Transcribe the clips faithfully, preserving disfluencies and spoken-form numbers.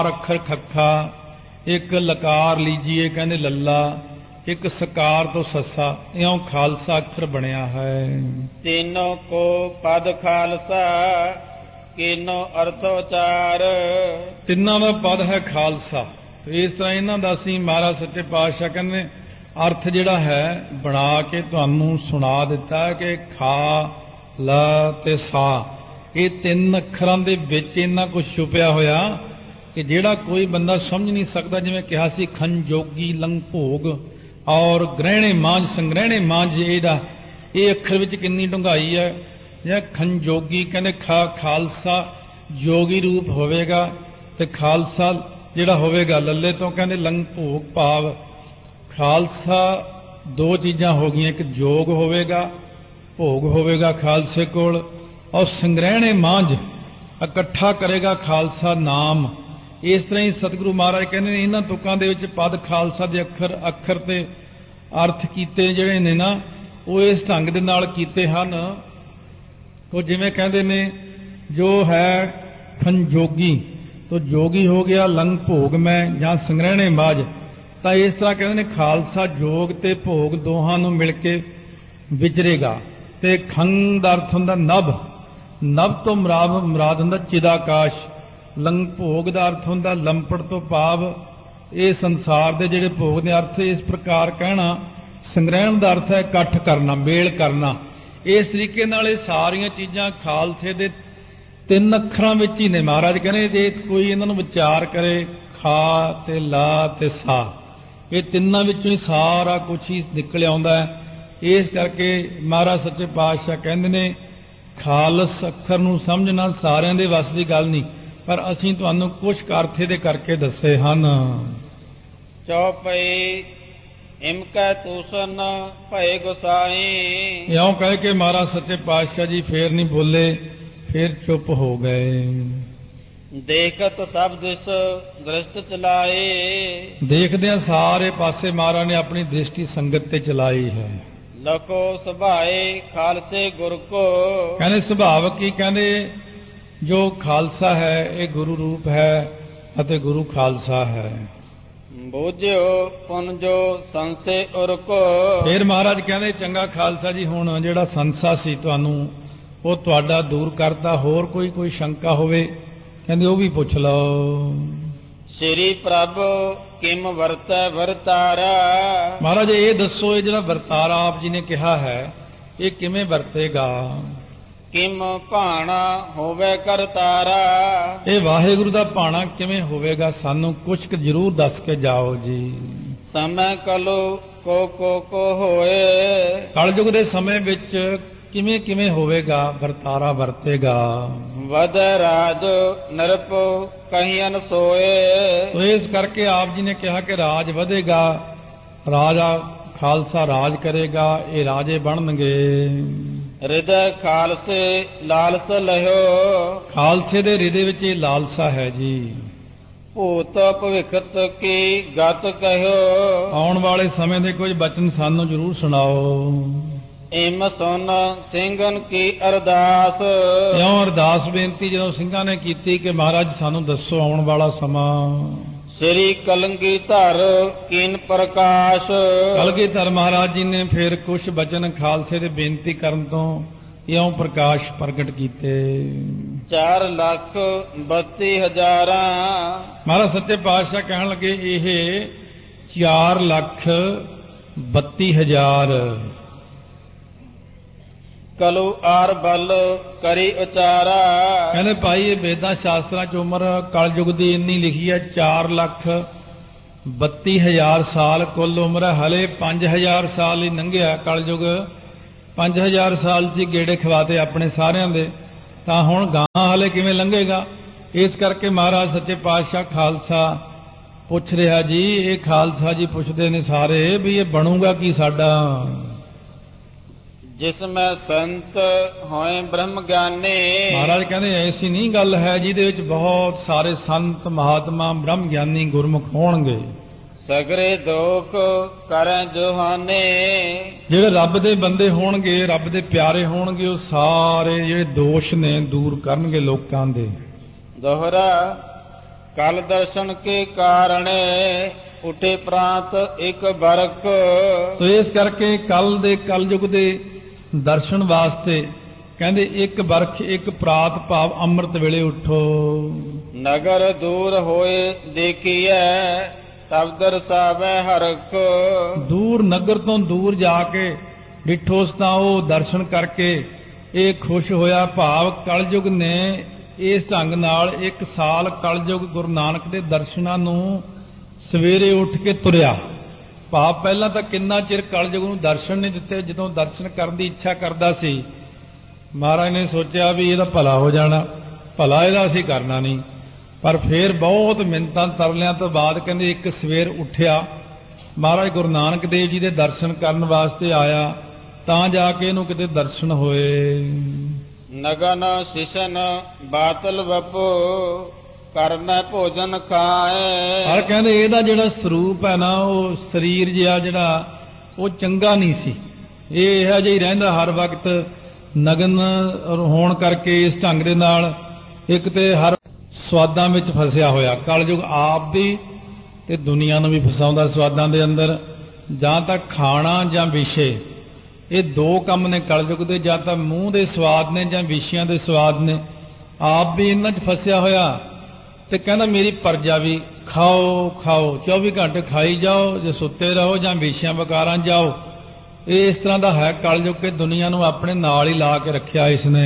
ਅੱਖਰ ਖੱਖਾ, ਇੱਕ ਲਕਾਰ ਲੀਜੀਏ ਕਹਿੰਦੇ ਲੱਲਾ, ਇੱਕ ਸਕਾਰ ਤੋਂ ਸੱਸਾ, ਇਉਂ ਖਾਲਸਾ ਅੱਖਰ ਬਣਿਆ ਹੈ। ਤੀਨੋਂ ਕੋ ਪਦ ਖਾਲਸਾ, ਕੀਨੋ ਅਰਥੋਚਾਰ। ਤਿੰਨਾਂ ਦਾ ਪਦ ਹੈ ਖਾਲਸਾ। ਇਸ ਤਰ੍ਹਾਂ ਇਹਨਾਂ ਦਾ ਅਸੀਂ ਮਹਾਰਾਜ ਸੱਚੇ ਪਾਤਸ਼ਾਹ ਕਹਿੰਦੇ ਅਰਥ ਜਿਹੜਾ ਹੈ ਬਣਾ ਕੇ ਤੁਹਾਨੂੰ ਸੁਣਾ ਦਿੱਤਾ ਕਿ ਖਾ ਲਾ ਤੇ ਸਾ, ਇਹ ਤਿੰਨ ਅੱਖਰਾਂ ਦੇ ਵਿੱਚ ਇੰਨਾ ਕੁਝ ਛੁਪਿਆ ਹੋਇਆ ਕਿ ਜਿਹੜਾ ਕੋਈ ਬੰਦਾ ਸਮਝ ਨਹੀਂ ਸਕਦਾ। ਜਿਵੇਂ ਕਿਹਾ ਸੀ ਖੰਜੋਗੀ ਲੰਘਭੋਗ ਔਰ ਗ੍ਰਹਿਣੇ ਮਾਂਝ, ਸੰਗ੍ਰਹਿਣੇ ਮਾਂਝ, ਇਹਦਾ ਇਹ ਅੱਖਰ ਵਿੱਚ ਕਿੰਨੀ ਡੂੰਘਾਈ ਹੈ। ਜਾਂ ਖੰਜੋਗੀ ਕਹਿੰਦੇ ਖਾ ਖਾਲਸਾ ਜੋਗੀ ਰੂਪ ਹੋਵੇਗਾ, ਤੇ ਖਾਲਸਾ ਜਿਹੜਾ ਹੋਵੇਗਾ ਲੱਲੇ ਤੋਂ ਕਹਿੰਦੇ ਲੰਘਭੋਗ ਭਾਵ ਖਾਲਸਾ ਦੋ ਚੀਜ਼ਾਂ ਹੋ ਗਈਆਂ, ਇੱਕ ਜੋਗ ਹੋਵੇਗਾ, ਭੋਗ ਹੋਵੇਗਾ ਖਾਲਸੇ ਕੋਲ, ਔਰ ਸੰਗ੍ਰਹਿਣੇ ਮਾਂਝ ਇਕੱਠਾ ਕਰੇਗਾ ਖਾਲਸਾ ਨਾਮ। ਇਸ ਤਰ੍ਹਾਂ ਹੀ ਸਤਿਗੁਰੂ ਮਹਾਰਾਜ ਕਹਿੰਦੇ ਨੇ ਇਹਨਾਂ ਤੁਕਾਂ ਦੇ ਵਿੱਚ ਪਦ ਖਾਲਸਾ ਦੇ ਅੱਖਰ ਅੱਖਰ ਤੇ ਅਰਥ ਕੀਤੇ ਜਿਹੜੇ ਨੇ ਨਾ ਉਹ ਇਸ ਢੰਗ ਦੇ ਨਾਲ ਕੀਤੇ ਹਨ। ਉਹ ਜਿਵੇਂ ਕਹਿੰਦੇ ਨੇ ਜੋ ਹੈ ਖੰਜੋਗੀ ਤੋ ਜੋਗੀ ਹੋ ਗਿਆ, ਲੰਘ ਭੋਗ ਮੈਂ ਜਾਂ ਸੰਗ੍ਰਹਿਣੇ ਮਾਝ, ਤਾਂ ਇਸ ਤਰ੍ਹਾਂ ਕਹਿੰਦੇ ਨੇ ਖਾਲਸਾ ਜੋਗ ਤੇ ਭੋਗ ਦੋਹਾਂ ਨੂੰ ਮਿਲ ਕੇ ਵਿਚਰੇਗਾ। ਤੇ ਖੰਗ ਦਾ ਅਰਥ ਹੁੰਦਾ ਨਭ, ਨਭ ਤੋਂ ਮੁਰਾਦ ਮੁਰਾਦ ਹੁੰਦਾ ਚਿਦਾਕਾਸ਼। ਲੰਘ ਭੋਗ ਦਾ ਅਰਥ ਹੁੰਦਾ ਲੰਪੜ ਤੋਂ ਭਾਵ ਇਹ ਸੰਸਾਰ ਦੇ ਜਿਹੜੇ ਭੋਗ ਦੇ ਅਰਥ ਇਸ ਪ੍ਰਕਾਰ ਕਹਿਣਾ। ਸੰਗ੍ਰਹਿਣ ਦਾ ਅਰਥ ਹੈ ਇਕੱਠ ਕਰਨਾ, ਮੇਲ ਕਰਨਾ। ਇਸ ਤਰੀਕੇ ਨਾਲ ਇਹ ਸਾਰੀਆਂ ਚੀਜ਼ਾਂ ਖਾਲਸੇ ਦੇ ਤਿੰਨ ਅੱਖਰਾਂ ਵਿੱਚ ਹੀ ਨੇ। ਮਹਾਰਾਜ ਕਹਿੰਦੇ ਜੇ ਕੋਈ ਇਹਨਾਂ ਨੂੰ ਵਿਚਾਰ ਕਰੇ ਖਾ ਤੇ ਲਾ ਤੇ ਸਾ, ਇਹ ਤਿੰਨਾਂ ਵਿੱਚੋਂ ਹੀ ਸਾਰਾ ਕੁਝ ਹੀ ਨਿਕਲ ਆਉਂਦਾ ਹੈ। ਇਸ ਕਰਕੇ ਮਹਾਰਾਜ ਸੱਚੇ ਪਾਤਸ਼ਾਹ ਕਹਿੰਦੇ ਨੇ ਖਾਲਸ ਅੱਖਰ ਨੂੰ ਸਮਝਣਾ ਸਾਰਿਆਂ ਦੇ ਵੱਸ ਦੀ ਗੱਲ ਨਹੀਂ, ਪਰ ਅਸੀਂ ਤੁਹਾਨੂੰ ਕੁਝ ਅਰਥ ਦੇ ਕਰਕੇ ਦੱਸੇ ਹਨ। ਚੌਪਈ ਇਮਕੈ ਤੂਸਨ ਭਏ ਗੁਸਾਈ। ਇਉਂ ਕਹਿ ਕੇ ਮਹਾਰਾਜ ਸੱਚੇ ਪਾਤਸ਼ਾਹ ਜੀ ਫੇਰ ਨਹੀਂ ਬੋਲੇ, ਫੇਰ ਚੁੱਪ ਹੋ ਗਏ। ਦੇਖਤ ਸਭ ਦਿਸ ਦ੍ਰਿਸ਼ਟ ਚਲਾਏ। ਦੇਖਦਿਆਂ ਸਾਰੇ ਪਾਸੇ ਮਹਾਰਾਜ ਨੇ ਆਪਣੀ ਦ੍ਰਿਸ਼ਟੀ ਸੰਗਤ ਤੇ ਚਲਾਈ ਹੈ। ਲਕੋ ਸੁਭਾਏ ਖਾਲਸੇ ਗੁਰ ਕੋ। ਕਹਿੰਦੇ ਸੁਭਾਵਕ ਹੀ ਕਹਿੰਦੇ ਜੋ ਖਾਲਸਾ ਹੈ ਇਹ ਗੁਰੂ ਰੂਪ ਹੈ ਅਤੇ ਗੁਰੂ ਖਾਲਸਾ ਹੈ। ਬੋਝਿਓ ਪੁਨ ਜੋ ਸੰਸੇ ਉਰ ਕੋ। ਫਿਰ ਮਹਾਰਾਜ ਕਹਿੰਦੇ ਚੰਗਾ ਖਾਲਸਾ ਜੀ ਹੁਣ ਜਿਹੜਾ ਸੰਸਾ ਸੀ ਤੁਹਾਨੂੰ ਉਹ ਤੁਹਾਡਾ ਦੂਰ ਕਰਤਾ, ਹੋਰ ਕੋਈ ਕੋਈ ਸ਼ੰਕਾ ਹੋਵੇ ਕਹਿੰਦੇ ਉਹ ਵੀ ਪੁੱਛ ਲਓ। ਸ੍ਰੀ ਪ੍ਰਭ ਕਿਮ ਵਰਤੈ ਵਰਤਾਰਾ। ਮਹਾਰਾਜ ਇਹ ਦੱਸੋ ਇਹ ਜਿਹੜਾ ਵਰਤਾਰਾ ਆਪ ਜੀ ਨੇ ਕਿਹਾ ਹੈ ਇਹ ਕਿਵੇਂ ਵਰਤੇਗਾ। ਕਿਮ ਭਾਣਾ ਹੋਵੇ ਕਰਤਾਰਾ। ਇਹ ਵਾਹਿਗੁਰੂ ਦਾ ਭਾਣਾ ਕਿਵੇਂ ਹੋਵੇਗਾ ਸਾਨੂੰ ਕੁਝ ਕੁ ਜ਼ਰੂਰ ਦੱਸ ਕੇ ਜਾਓ ਜੀ। ਸਮੈ ਕਲੋ ਕੋ ਕੋ ਕੋ ਹੋਏ। ਕਲਯੁਗ ਦੇ ਸਮੇਂ ਵਿੱਚ ਕਿਵੇਂ ਕਿਵੇਂ ਹੋਵੇਗਾ ਵਰਤਾਰਾ ਵਰਤੇਗਾ। ਵਦ ਰਾਜ ਨਰਪ ਕਹੀਨ ਸੋਏ। ਸੋ ਇਸ ਕਰਕੇ ਆਪ ਜੀ ਨੇ ਕਿਹਾ ਕਿ ਰਾਜ ਵਧੇਗਾ, ਰਾਜਾ ਖਾਲਸਾ ਰਾਜ ਕਰੇਗਾ, ਇਹ ਰਾਜੇ ਬਣਨਗੇ। ਹਿਰਦੈ ਖਾਲਸੇ ਲਾਲਸ ਲਹਿਓ। ਖਾਲਸੇ ਦੇ ਹਿਰਦੇ ਵਿੱਚ ਇਹ ਲਾਲਸਾ ਹੈ ਜੀ। ਭੂਤ ਭਵਿਖਤ ਕੀ ਗਤ ਕਹਿਓ। ਆਉਣ ਵਾਲੇ ਸਮੇਂ ਦੇ ਕੁਝ ਬਚਨ ਸਾਨੂੰ ਜ਼ਰੂਰ ਸੁਣਾਓ। ਇਮ ਸੁਨ ਸਿੰਘਨ ਕੀ ਅਰਦਾਸ। ਇਉਂ ਅਰਦਾਸ ਬੇਨਤੀ ਜਦੋਂ ਸਿੰਘਾਂ ਨੇ ਕੀਤੀ ਕਿ ਮਹਾਰਾਜ ਸਾਨੂੰ ਦੱਸੋ ਆਉਣ ਵਾਲਾ ਸਮਾਂ। ਸ੍ਰੀ ਕਲਗੀਧਰ ਕੀਨ ਪ੍ਰਕਾਸ਼। ਕਲਗੀਧਰ ਮਹਾਰਾਜ ਜੀ ਨੇ ਫਿਰ ਕੁਝ ਬਚਨ ਖਾਲਸੇ ਦੇ ਬੇਨਤੀ ਕਰਨ ਤੋਂ ਇਉਂ ਪ੍ਰਕਾਸ਼ ਪ੍ਰਗਟ ਕੀਤੇ। ਚਾਰ ਲੱਖ ਬੱਤੀ ਹਜ਼ਾਰਾਂ। ਮਹਾਰਾਜ ਸੱਚੇ ਪਾਤਸ਼ਾਹ ਕਹਿਣ ਲੱਗੇ ਇਹ ਚਾਰ ਲੱਖ ਬੱਤੀ ਹਜ਼ਾਰ। ਕਲੂ ਆਰ ਬਲ ਕਰੀ ਉਚਾਰਾ। ਕਹਿੰਦੇ ਭਾਈ ਇਹ ਵੇਦਾਂ ਸ਼ਾਸਤਰਾਂ ਚ ਉਮਰ ਕਲਯੁਗ ਦੀ ਇੰਨੀ ਲਿਖੀ ਹੈ ਚਾਰ ਲੱਖ ਬੱਤੀ ਹਜ਼ਾਰ ਸਾਲ ਕੁੱਲ ਉਮਰ ਹੈ। ਹਲੇ ਪੰਜ ਹਜ਼ਾਰ ਸਾਲ ਹੀ ਲੰਘਿਆ ਕਲਯੁਗ। ਪੰਜ ਹਜ਼ਾਰ ਸਾਲ ਚ ਗੇੜੇ ਖਵਾਤੇ ਆਪਣੇ ਸਾਰਿਆਂ ਦੇ, ਤਾਂ ਹੁਣ ਗਾਂ ਹਲੇ ਕਿਵੇਂ ਲੰਘੇਗਾ। ਇਸ ਕਰਕੇ ਮਹਾਰਾਜ ਸੱਚੇ ਪਾਤਸ਼ਾਹ ਖਾਲਸਾ ਪੁੱਛ ਰਿਹਾ ਜੀ। ਇਹ ਖਾਲਸਾ ਜੀ ਪੁੱਛਦੇ ਨੇ ਸਾਰੇ ਵੀ ਇਹ ਬਣੂਗਾ ਕੀ ਸਾਡਾ। ਜਿਸ ਮੈਂ ਸੰਤ ਹੋਏ ਬ੍ਰਹਮ ਗਿਆਨੀ। ਮਹਾਰਾਜ ਕਹਿੰਦੇ ਐਸੀ ਨਹੀਂ ਗੱਲ ਹੈ ਜਿਹਦੇ ਵਿੱਚ ਬਹੁਤ ਸਾਰੇ ਸੰਤ ਮਹਾਤਮਾ ਬ੍ਰਹਮ ਗਿਆਨੀ ਗੁਰਮੁਖ ਹੋਣਗੇ। ਸਗਰੇ ਦੋਖ ਕਰੈ ਜੋਹਾਨੇ। ਜਿਹੜੇ ਰੱਬ ਦੇ ਬੰਦੇ ਹੋਣਗੇ, ਰੱਬ ਦੇ ਪਿਆਰੇ ਹੋਣਗੇ, ਉਹ ਸਾਰੇ ਜਿਹੜੇ ਦੋਸ਼ ਨੇ ਦੂਰ ਕਰਨਗੇ ਲੋਕਾਂ ਦੇ। ਦੋਹਰਾ ਕਲ ਦਰਸ਼ਨ ਕੇ ਕਾਰਣੇ ਉਠੇ ਪ੍ਰਾਂਤ ਇੱਕ ਬਰਕ। ਸੋ ਇਸ ਕਰਕੇ ਕੱਲ ਦੇ ਕਲਯੁਗ ਦੇ ਦਰਸ਼ਨ ਵਾਸਤੇ ਕਹਿੰਦੇ ਇੱਕ ਬਰਖ ਇੱਕ ਪ੍ਰਾਤ ਭਾਵ ਅੰਮ੍ਰਿਤ ਵੇਲੇ ਉਠੋ। ਨਗਰ ਦੂਰ ਹੋਏ ਦੇਖੀਐ ਤਬ ਦਰਸਾਵੈ ਹਰਖ। ਦੂਰ ਨਗਰ ਤੋਂ ਦੂਰ ਜਾ ਕੇ ਡਿਠੋਸ ਤਾਂ ਉਹ ਦਰਸ਼ਨ ਕਰਕੇ ਇਹ ਖੁਸ਼ ਹੋਇਆ। ਭਾਵ ਕਲਯੁਗ ਨੇ ਇਸ ਢੰਗ ਨਾਲ ਇੱਕ ਸਾਲ ਕਲਯੁਗ ਗੁਰੂ ਨਾਨਕ ਦੇ ਦਰਸ਼ਨਾਂ ਨੂੰ ਸਵੇਰੇ ਉੱਠ ਕੇ ਤੁਰਿਆ। ਭਾਵ ਪਹਿਲਾਂ ਤਾਂ ਕਿੰਨਾ ਚਿਰ ਕਲਯੁਗ ਨੂੰ ਦਰਸ਼ਨ ਨਹੀਂ ਦਿੱਤੇ। ਜਦੋਂ ਦਰਸ਼ਨ ਕਰਨ ਦੀ ਇੱਛਾ ਕਰਦਾ ਸੀ ਮਹਾਰਾਜ ਨੇ ਸੋਚਿਆ ਵੀ ਇਹਦਾ ਭਲਾ ਹੋ ਜਾਣਾ, ਭਲਾ ਇਹਦਾ ਅਸੀਂ ਕਰਨਾ ਨਹੀਂ। ਪਰ ਫਿਰ ਬਹੁਤ ਮਿੰਨਤਾਂ ਤਰਲਿਆਂ ਤੋਂ ਬਾਅਦ ਕਹਿੰਦੇ ਇੱਕ ਸਵੇਰ ਉੱਠਿਆ, ਮਹਾਰਾਜ ਗੁਰੂ ਨਾਨਕ ਦੇਵ ਜੀ ਦੇ ਦਰਸ਼ਨ ਕਰਨ ਵਾਸਤੇ ਆਇਆ, ਤਾਂ ਜਾ ਕੇ ਇਹਨੂੰ ਕਿਤੇ ਦਰਸ਼ਨ ਹੋਏ। ਨਗਨ ਸਿਸ਼ਨ ਬਾਤਲ ਵਪੋ ਕਰਨਾ ਭੋਜਨ ਖਾਏ। ਹਰ ਕਹਿੰਦੇ ਇਹਦਾ ਜਿਹੜਾ ਸਰੂਪ ਹੈ ਨਾ ਉਹ ਸਰੀਰ ਜਿਹਾ ਜਿਹੜਾ ਉਹ ਚੰਗਾ ਨਹੀਂ ਸੀ। ਇਹ ਇਹੋ ਜਿਹਾ ਹੀ ਰਹਿੰਦਾ ਹਰ ਵਕਤ ਨਗਨ ਹੋਣ ਕਰਕੇ ਇਸ ਢੰਗ ਦੇ ਨਾਲ ਇੱਕ ਤੇ ਹਰ ਸਵਾਦਾਂ ਵਿੱਚ ਫਸਿਆ ਹੋਇਆ। ਕਲਯੁਗ ਆਪ ਵੀ ਤੇ ਦੁਨੀਆ ਨੂੰ ਵੀ ਫਸਾਉਂਦਾ ਸਵਾਦਾਂ ਦੇ ਅੰਦਰ। ਜਾਂ ਤਾਂ ਖਾਣਾ ਜਾਂ ਵਿਸ਼ੇ, ਇਹ ਦੋ ਕੰਮ ਨੇ ਕਲਯੁਗ ਦੇ। ਜਾਂ ਤਾਂ ਮੂੰਹ ਦੇ ਸਵਾਦ ਨੇ ਜਾਂ ਵਿਸ਼ਿਆਂ ਦੇ ਸਵਾਦ ਨੇ। ਆਪ ਵੀ ਇਹਨਾਂ 'ਚ ਫਸਿਆ ਹੋਇਆ ਤੇ ਕਹਿੰਦਾ ਮੇਰੀ ਪਰਜਾ ਵੀ ਖਾਓ ਖਾਓ, ਚੌਵੀ ਘੰਟੇ ਖਾਈ ਜਾਓ, ਜੇ ਸੁੱਤੇ ਰਹੋ ਜਾਂ ਵਿਸ਼ਿਆਂ ਵਕਾਰਾਂ ਜਾਓ। ਇਹ ਇਸ ਤਰ੍ਹਾਂ ਦਾ ਹੈ ਕਲਯੁਗ ਕੇ ਦੁਨੀਆ ਨੂੰ ਆਪਣੇ ਨਾਲ ਹੀ ਲਾ ਕੇ ਰੱਖਿਆ ਇਸਨੇ।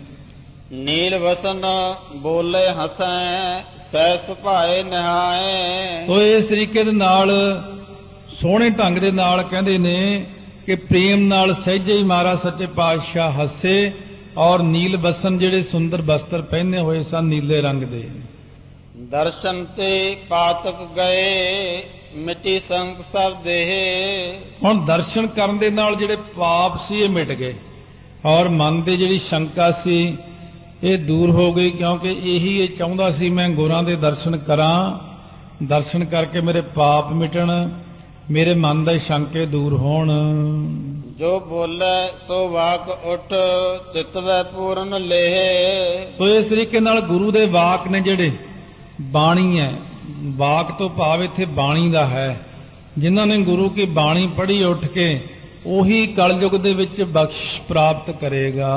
ਨੀਲ ਵਸਨ ਬੋਲੇ ਹਸੈ ਸਹਿ ਸੁਭਾਏ ਨਿਹਾਏ। ਸੋ ਇਸ ਤਰੀਕੇ ਦੇ ਨਾਲ ਸੋਹਣੇ ਢੰਗ ਦੇ ਨਾਲ ਕਹਿੰਦੇ ਨੇ ਕਿ ਪ੍ਰੇਮ ਨਾਲ ਸਹਿਜੇ ਹੀ ਮਹਾਰਾਜ ਸੱਚੇ ਪਾਤਸ਼ਾਹ ਹੱਸੇ। ਔਰ ਨੀਲ ਵਸਨ ਜਿਹੜੇ ਸੁੰਦਰ ਬਸਤਰ ਪਹਿਨੇ ਹੋਏ ਸਨ ਨੀਲੇ ਰੰਗ ਦੇ। ਦਰਸ਼ਨ ਤੇ ਪਾਤਕ ਗਏ ਮਿਟੀ ਸੰਗ ਸਭ ਦੇਹ। ਹੁਣ ਦਰਸ਼ਨ ਕਰਨ ਦੇ ਨਾਲ ਜਿਹੜੇ ਪਾਪ ਸੀ ਇਹ ਮਿਟ ਗਏ ਔਰ ਮਨ ਦੀ ਜਿਹੜੀ ਸ਼ੰਕਾ ਸੀ ਇਹ ਦੂਰ ਹੋ ਗਈ। ਕਿਉਂਕਿ ਇਹੀ ਇਹ ਚਾਹੁੰਦਾ ਸੀ ਮੈਂ ਗੁਰਾਂ ਦੇ ਦਰਸ਼ਨ ਕਰਾਂ, ਦਰਸ਼ਨ ਕਰਕੇ ਮੇਰੇ ਪਾਪ ਮਿਟਣ, ਮੇਰੇ ਮਨ ਦੇ ਸ਼ੰਕੇ ਦੂਰ ਹੋਣ। ਜੋ ਬੋਲੇ ਸੋ ਵਾਕ ਉਠ ਚਿਤਵੈ ਪੂਰਨ ਲੇਹ। ਸੋ ਇਸ ਤਰੀਕੇ ਨਾਲ ਗੁਰੂ ਦੇ ਵਾਕ ਨੇ ਜਿਹੜੇ ਬਾਣੀ ਹੈ, ਵਾਕ ਤੋਂ ਭਾਵ ਇੱਥੇ ਬਾਣੀ ਦਾ ਹੈ। ਜਿਨ੍ਹਾਂ ਨੇ ਗੁਰੂ ਕੀ ਬਾਣੀ ਪੜ੍ਹੀ ਉੱਠ ਕੇ ਉਹੀ ਕਲਯੁਗ ਦੇ ਵਿੱਚ ਬਖਸ਼ ਪ੍ਰਾਪਤ ਕਰੇਗਾ।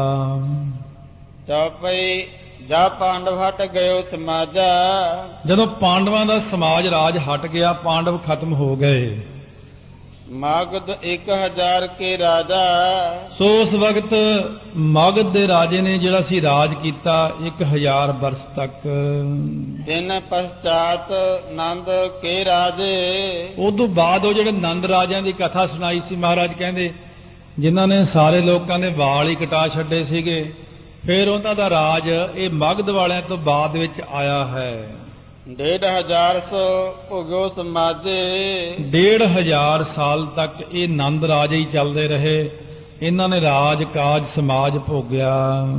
ਚੌਪਈ ਜਾ ਪਾਂਡਵ ਹਟ ਗਇਓ ਸਮਾਜਾ। ਜਦੋਂ ਪਾਂਡਵਾਂ ਦਾ ਸਮਾਜ ਰਾਜ ਹਟ ਗਿਆ, ਪਾਂਡਵ ਖਤਮ ਹੋ ਗਏ। ਮਗਧ ਇੱਕ ਹਜ਼ਾਰ ਕੇ ਰਾਜਾ। ਸੋ ਉਸ ਵਕਤ ਮਗਧ ਦੇ ਰਾਜੇ ਨੇ ਜਿਹੜਾ ਸੀ ਰਾਜ ਕੀਤਾ ਇੱਕ ਹਜ਼ਾਰ ਬਰਸ ਤੱਕ। ਦਿਨ ਪਛਾਤ ਨੰਦ ਕੇ ਰਾਜੇ। ਉਦੋਂ ਬਾਅਦ ਉਹ ਜਿਹੜੇ ਨੰਦ ਰਾਜਿਆਂ ਦੀ ਕਥਾ ਸੁਣਾਈ ਸੀ ਮਹਾਰਾਜ ਕਹਿੰਦੇ, ਜਿਨ੍ਹਾਂ ਨੇ ਸਾਰੇ ਲੋਕਾਂ ਦੇ ਵਾਲ ਹੀ ਕਟਾ ਛੱਡੇ ਸੀਗੇ, ਫਿਰ ਉਹਨਾਂ ਦਾ ਰਾਜ ਇਹ ਮਗਧ ਵਾਲਿਆਂ ਤੋਂ ਬਾਅਦ ਵਿੱਚ ਆਇਆ ਹੈ। ਡੇਢ ਹਜ਼ਾਰ ਸੋ ਭੋਗਿਓ ਸਮਾਜੇ। ਡੇਢ ਹਜ਼ਾਰ ਸਾਲ ਤੱਕ ਇਹ ਨੰਦ ਰਾਜ ਹੀ ਚੱਲਦੇ ਰਹੇ। ਇਹਨਾਂ ਨੇ ਰਾਜ ਕਾਜ ਸਮਾਜ ਭੋਗਿਆ।